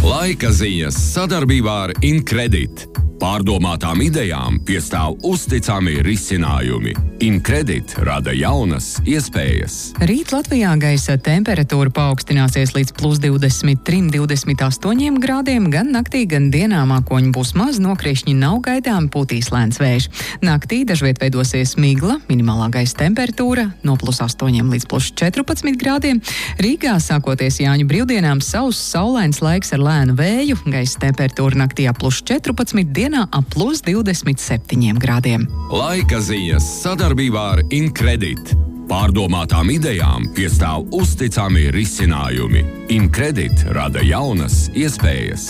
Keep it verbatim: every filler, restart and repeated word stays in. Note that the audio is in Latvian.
Laika ziņas sadarbībā ar Incredit. Pārdomātām idejām piestāv uzticami risinājumi. Incredit rada jaunas iespējas. Rīt Latvijā gaisa temperatūra paaugstināsies līdz plus divdesmit trim līdz divdesmit astoņiem grādiem, gan naktī, gan dienā mākoņu būs maz, nokrišņi nav gaidām, pūtīs lēns vējš. Naktī dažviet veidosies migla, minimālā gaisa temperatūra no plus astoņiem līdz plus četrpadsmit grādiem. Rīgā sākoties Jāņu brīvdienām sauss saulains laiks ar lēnu vēju, gaisa temperatūra naktī ap plus četrpadsmit, dienā ap plus divdesmit septiņiem grādiem. Laika ziņas sadarbībā ar Incredit. Pārdomātām idejām piestāv uzticami risinājumi. Incredit rada jaunas iespējas.